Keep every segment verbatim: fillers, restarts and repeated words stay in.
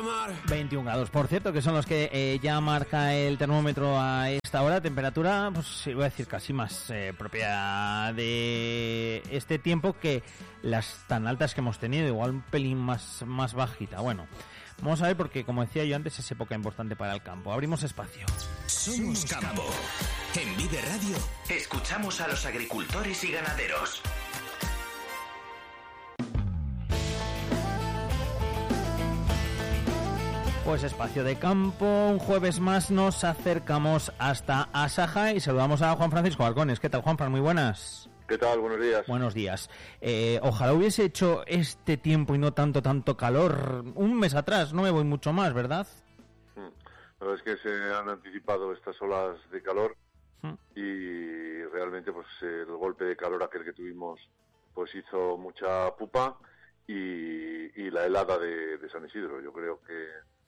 llamar. veintiún grados, por cierto, que son los que eh, ya marca el termómetro a esta hora. Temperatura, pues sí, voy a decir casi más eh, propia de este tiempo que las tan altas que hemos tenido, igual un pelín más, más bajita. Bueno, vamos a ver porque, como decía yo antes, es época importante para el campo. Abrimos espacio. Somos Campo. En Vive Radio escuchamos a los agricultores y ganaderos. Pues espacio de campo, un jueves más nos acercamos hasta Asaja y saludamos a Juan Francisco Balcones. ¿Qué tal, Juanfran? Muy buenas. ¿Qué tal? Buenos días. Buenos días. Eh, ojalá hubiese hecho este tiempo y no tanto, tanto calor un mes atrás, no me voy mucho más, ¿verdad? La verdad es que se han anticipado estas olas de calor ¿Mm? y realmente pues el golpe de calor aquel que tuvimos pues hizo mucha pupa y, y la helada de, de San Isidro. Yo creo que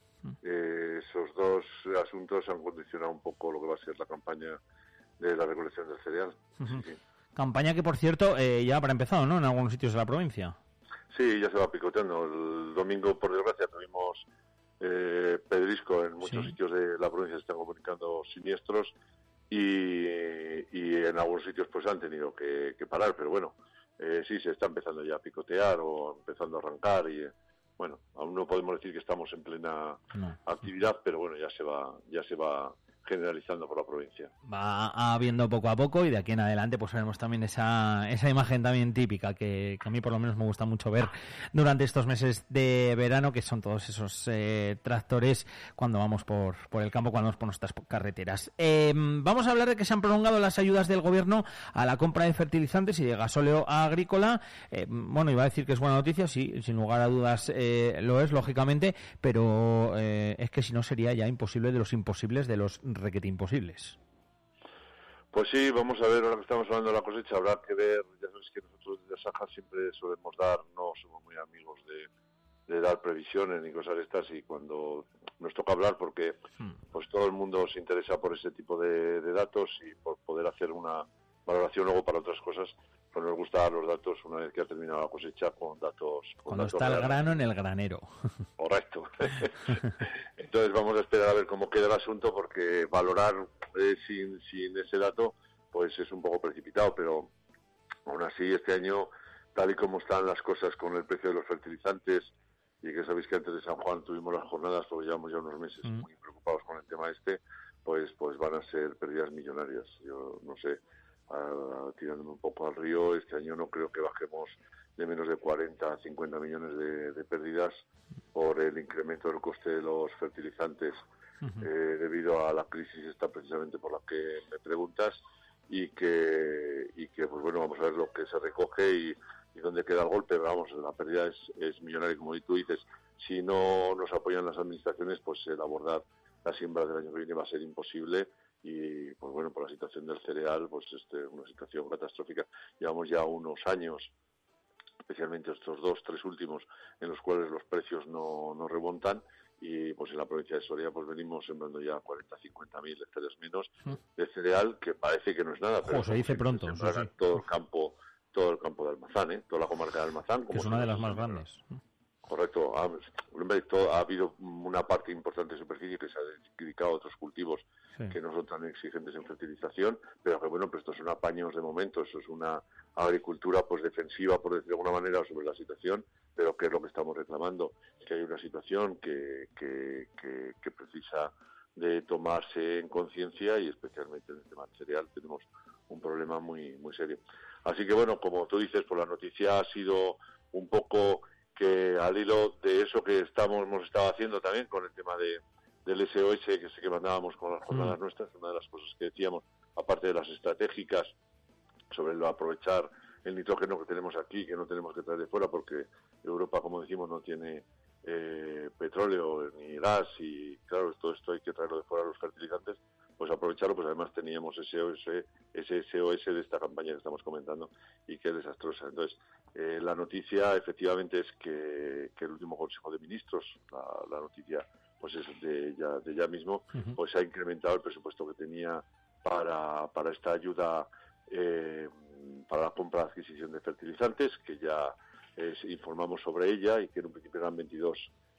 Eh, esos dos asuntos han condicionado un poco lo que va a ser la campaña de la recolección del cereal. Uh-huh. Sí, sí. Campaña que, por cierto, eh, ya habrá empezado, ¿no?, en algunos sitios de la provincia. Sí, ya se va picoteando. El domingo, por desgracia, tuvimos eh, pedrisco en muchos Sí. sitios de la provincia, se están comunicando siniestros y, y en algunos sitios pues han tenido que, que parar, pero bueno, eh, sí, se está empezando ya a picotear o empezando a arrancar y... Bueno, aún no podemos decir que estamos en plena No. actividad, pero bueno, ya se va, ya se va generalizando por la provincia. Va habiendo poco a poco y de aquí en adelante pues veremos también esa esa imagen también típica que, que a mí por lo menos me gusta mucho ver durante estos meses de verano, que son todos esos eh, tractores cuando vamos por por el campo, cuando vamos por nuestras carreteras. Eh, vamos a hablar de que se han prolongado las ayudas del gobierno a la compra de fertilizantes y de gasóleo agrícola. Eh, bueno, iba a decir que es buena noticia, sí, sin lugar a dudas eh, lo es, lógicamente, pero eh, es que si no sería ya imposible de los imposibles de los requete imposibles. Pues sí, vamos a ver, ahora que estamos hablando de la cosecha, habrá que ver, ya sabes que nosotros desde Asaja siempre solemos dar, no somos muy amigos de, de dar previsiones ni cosas de estas, y cuando nos toca hablar, porque pues todo el mundo se interesa por ese tipo de, de datos y por poder hacer una valoración luego para otras cosas, pues nos gusta dar los datos una vez que ha terminado la cosecha con datos... Con Cuando datos está el reales. grano en el granero. Correcto. Entonces vamos a esperar a ver cómo queda el asunto, porque valorar eh, sin, sin ese dato pues es un poco precipitado, pero aún así este año, tal y como están las cosas con el precio de los fertilizantes, y que sabéis que antes de San Juan tuvimos las jornadas, porque llevamos ya unos meses mm. muy preocupados con el tema este, pues pues van a ser pérdidas millonarias. Yo no sé, uh, tirándome un poco al río, este año no creo que bajemos de menos de cuarenta a cincuenta millones de, de pérdidas por el incremento del coste de los fertilizantes uh-huh. eh, debido a la crisis esta precisamente por la que me preguntas, y que y que pues bueno, vamos a ver lo que se recoge y, y dónde queda el golpe. Pero vamos, la pérdida es, es millonaria, como tú dices. Si no nos apoyan las administraciones, pues el abordar la siembra del año que viene va a ser imposible. Y pues bueno, por la situación del cereal, pues este una situación catastrófica. Llevamos ya unos años, especialmente estos dos, tres últimos, en los cuales los precios no, no remontan, y pues en la provincia de Soria pues venimos sembrando ya cuarenta, cincuenta mil hectáreas menos de cereal, que parece que no es nada, pero oh, se dice pronto, sí, sí. todo el campo, todo el campo de Almazán, ¿eh? Toda la comarca de Almazán, como que es una de las más grandes. Correcto, ha, ha habido una parte importante de superficie que se ha dedicado a otros cultivos sí. que no son tan exigentes en fertilización, pero que bueno, pues estos son apaños de momento, eso es una agricultura pues defensiva, por decirlo de alguna manera, sobre la situación, pero que es lo que estamos reclamando, es que hay una situación que, que, que, que precisa de tomarse en conciencia, y especialmente en el tema del cereal tenemos un problema muy muy serio. Así que bueno, como tú dices, pues la noticia ha sido un poco que al hilo de eso que estamos hemos estado haciendo también con el tema de del S O S que sé que mandábamos con las jornadas mm. nuestras, una de las cosas que decíamos, aparte de las estratégicas sobre lo aprovechar el nitrógeno que tenemos aquí, que no tenemos que traer de fuera, porque Europa, como decimos, no tiene eh, petróleo ni gas, y claro, todo esto hay que traerlo de fuera, los fertilizantes, pues aprovecharlo. Pues además teníamos ese S O S, ese S O S de esta campaña que estamos comentando, y que es desastrosa. Entonces, eh, la noticia efectivamente es que, que el último Consejo de Ministros, la, la noticia pues es de ya, de ya mismo, uh-huh. pues ha incrementado el presupuesto que tenía para, para esta ayuda eh, para la compra de adquisición de fertilizantes, que ya eh, informamos sobre ella, y que en un principio eran veintidós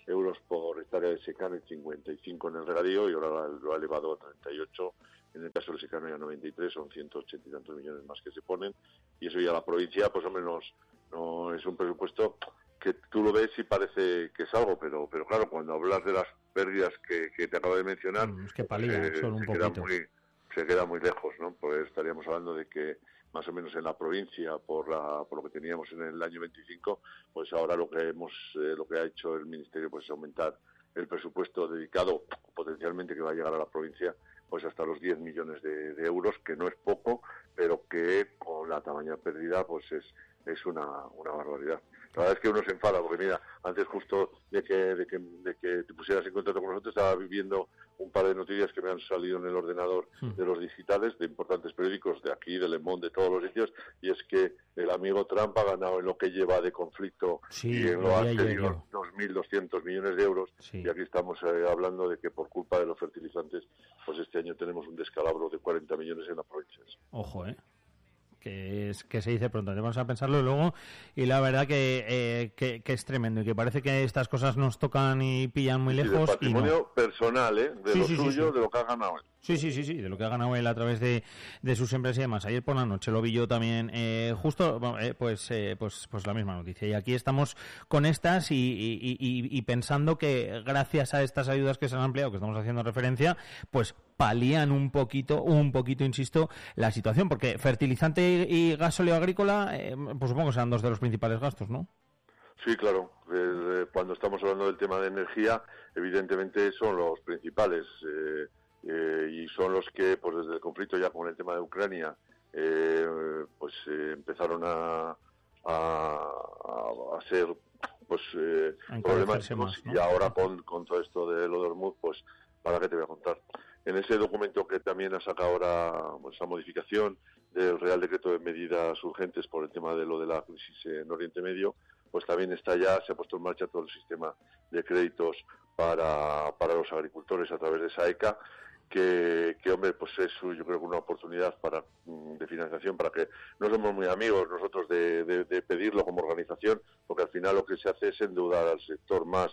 euros por hectárea de secano y cincuenta y cinco en el regadío, y ahora lo ha elevado a treinta y ocho. En el caso del secano ya noventa y tres, son ciento ochenta y tantos millones más que se ponen, y eso ya la provincia, pues hombre, nos, no es un presupuesto que tú lo ves y parece que es algo, pero pero claro, cuando hablas de las pérdidas que, que te acabo de mencionar, es que palía, pues, eh, solo un se, queda poquito. muy, se queda muy lejos, ¿no? Pues estaríamos hablando de que más o menos en la provincia, por la, por lo que teníamos en el año veinticinco, pues ahora lo que hemos eh, lo que ha hecho el Ministerio pues es aumentar el presupuesto dedicado potencialmente que va a llegar a la provincia pues hasta los diez millones de, de euros, que no es poco, pero que con la tamaña pérdida pues es es una, una barbaridad. La verdad es que uno se enfada, porque mira, antes justo de que, de que, de que te pusieras en contacto con nosotros, estaba viviendo un par de noticias que me han salido en el ordenador de los digitales, de importantes periódicos de aquí, de Le Monde, de todos los sitios, y es que el amigo Trump ha ganado en lo que lleva de conflicto, sí, y en lo anterior dos mil doscientos millones de euros, sí. Y aquí estamos eh, hablando de que por culpa de los fertilizantes, pues este año tenemos un descalabro de cuarenta millones en la provincia. Ojo, ¿eh? Que, es, que se dice pronto, vamos a pensarlo luego, y la verdad que, eh, que, que es tremendo, y que parece que estas cosas nos tocan y pillan muy sí, lejos. Sí, patrimonio y no. personal, ¿eh? De sí, lo sí, suyo, sí, sí. de lo que ha ganado él. Sí, sí, sí, sí, de lo que ha ganado él a través de, de sus empresas y demás. Ayer por la noche lo vi yo también, eh, justo, eh, pues, eh, pues, pues la misma noticia. Y aquí estamos con estas y, y, y, y pensando que gracias a estas ayudas que se han ampliado, que estamos haciendo referencia, pues palían un poquito, un poquito, insisto, la situación, porque fertilizante y gasóleo agrícola, eh, pues supongo que serán dos de los principales gastos, ¿no? Sí, claro. Eh, cuando estamos hablando del tema de energía, evidentemente son los principales eh, eh, y son los que, pues desde el conflicto ya con el tema de Ucrania, eh, pues eh, empezaron a, a, a ser pues eh, problemáticos más, ¿no? Y ahora con, con todo esto de lo de Hormuz, pues para qué te voy a contar. En ese documento que también ha sacado ahora pues, esa modificación del Real Decreto de Medidas Urgentes por el tema de lo de la crisis en Oriente Medio, pues también está ya, se ha puesto en marcha todo el sistema de créditos para, para los agricultores a través de SAECA, que, que hombre, pues es yo creo que una oportunidad para de financiación para que no somos muy amigos nosotros de, de, de pedirlo como organización, porque al final lo que se hace es endeudar al sector más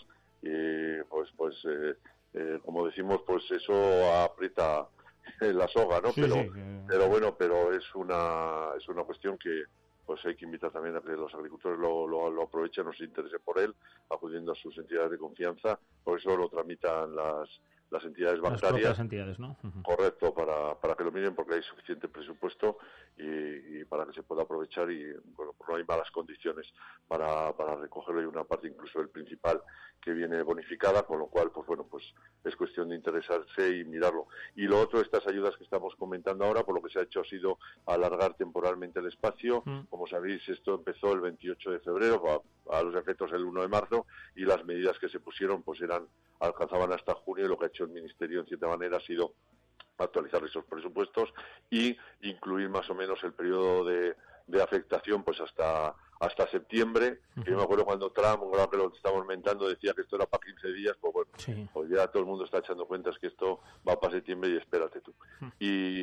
y pues pues eh, eh, como decimos, pues eso aprieta la soga, ¿no? Sí, pero sí, que... pero bueno, pero es una es una cuestión que pues hay que invitar también a que los agricultores lo, lo, lo aprovechen o se interesen por él, acudiendo a sus entidades de confianza, por eso lo tramitan las las entidades bancarias. Las propias entidades, ¿no? Uh-huh. Correcto, para, para que lo miren porque hay suficiente presupuesto y, y para que se pueda aprovechar y bueno, pues no hay malas condiciones para, para recogerlo y una parte incluso del principal que viene bonificada, con lo cual, pues bueno, pues es cuestión de interesarse y mirarlo. Y lo otro, estas ayudas que estamos comentando ahora, por lo que se ha hecho ha sido alargar temporalmente el espacio. Uh-huh. Como sabéis, esto empezó el veintiocho de febrero, a, a los efectos el uno de marzo, y las medidas que se pusieron pues eran alcanzaban hasta junio, y lo que ha hecho el Ministerio en cierta manera ha sido actualizar esos presupuestos y incluir más o menos el periodo de, de afectación pues hasta hasta septiembre. Uh-huh. Que yo me acuerdo cuando Trump, ahora que lo estamos mentando, decía que esto era para quince días, pues bueno, sí. Pues ya todo el mundo está echando cuentas que esto va para septiembre y espérate tú. Uh-huh.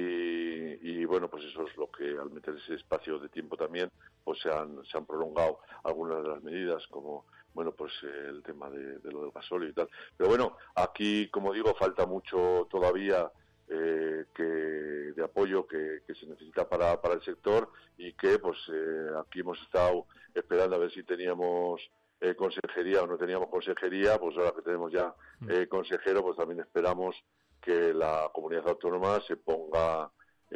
Y, y bueno, pues eso es lo que al meter ese espacio de tiempo también, pues se han, se han prolongado algunas de las medidas, como bueno, pues eh, el tema de, de lo del gasóleo y tal. Pero bueno, aquí, como digo, falta mucho todavía eh, que de apoyo que, que se necesita para, para el sector y que, pues, eh, aquí hemos estado esperando a ver si teníamos eh, consejería o no teníamos consejería. Pues ahora que tenemos ya eh, consejero, pues también esperamos que la comunidad autónoma se ponga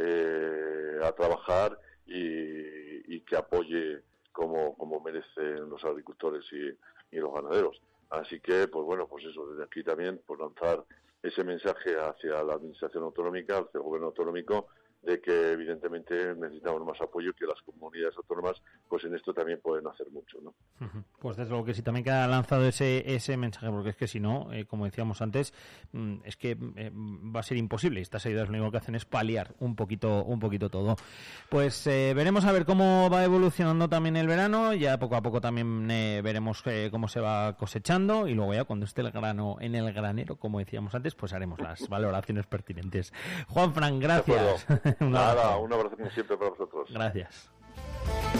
eh, a trabajar y, y que apoye como como merecen los agricultores y, y los ganaderos. Así que, pues bueno, pues eso, desde aquí también, pues lanzar ese mensaje hacia la Administración Autonómica, hacia el Gobierno Autonómico, de que evidentemente necesitamos más apoyo y que las comunidades autónomas pues en esto también pueden hacer mucho, ¿no? Pues desde luego que sí, también queda lanzado ese ese mensaje, porque es que si no, eh, como decíamos antes, es que eh, va a ser imposible. Estas ayudas lo único que hacen es paliar un poquito un poquito todo. Pues eh, veremos a ver cómo va evolucionando también el verano, ya poco a poco también eh, veremos eh, cómo se va cosechando y luego ya cuando esté el grano en el granero, como decíamos antes, pues haremos las valoraciones pertinentes. Juanfran, gracias. Un Nada, un abrazo como siempre para vosotros. Gracias.